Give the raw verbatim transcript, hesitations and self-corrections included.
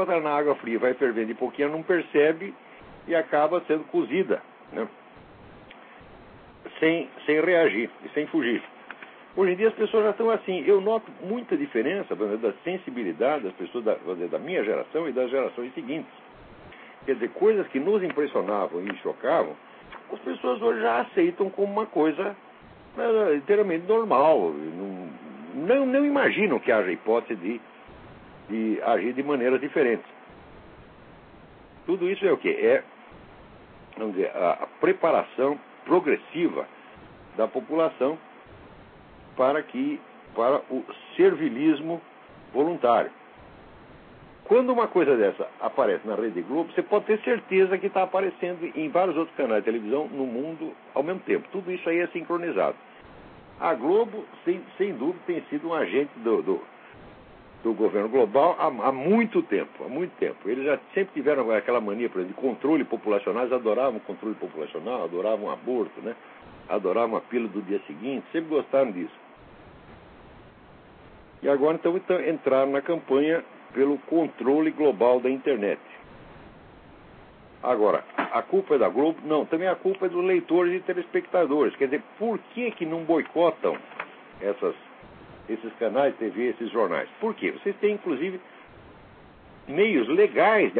bota na água fria, vai fervendo de pouquinho, não percebe e acaba sendo cozida, né? Sem, sem reagir e sem fugir. Hoje em dia as pessoas já estão assim. Eu noto muita diferença da sensibilidade das pessoas da, da minha geração e das gerações seguintes. Quer dizer, coisas que nos impressionavam e chocavam, as pessoas hoje já aceitam como uma coisa é, inteiramente normal. Não, não, não imaginam que haja hipótese de, de agir de maneiras diferentes. Tudo isso é o quê? É, vamos dizer, a, a preparação progressiva da população para que para o servilismo voluntário. Quando uma coisa dessa aparece na Rede Globo, você pode ter certeza que está aparecendo em vários outros canais de televisão no mundo ao mesmo tempo. Tudo isso aí é sincronizado. A Globo, sem, sem dúvida, tem sido um agente do, do, do governo global há, há muito tempo, há muito tempo. Eles já sempre tiveram aquela mania, por exemplo, de controle populacional. Eles adoravam o controle populacional, adoravam o aborto, né? Adoravam a pílula do dia seguinte, sempre gostaram disso. E agora, então, então, entraram na campanha pelo controle global da internet. Agora, a culpa é da Globo? Não, também a culpa é dos leitores e telespectadores. Quer dizer, por que que não boicotam essas, esses canais de T V, esses jornais? Por quê? Vocês têm, inclusive, meios legais de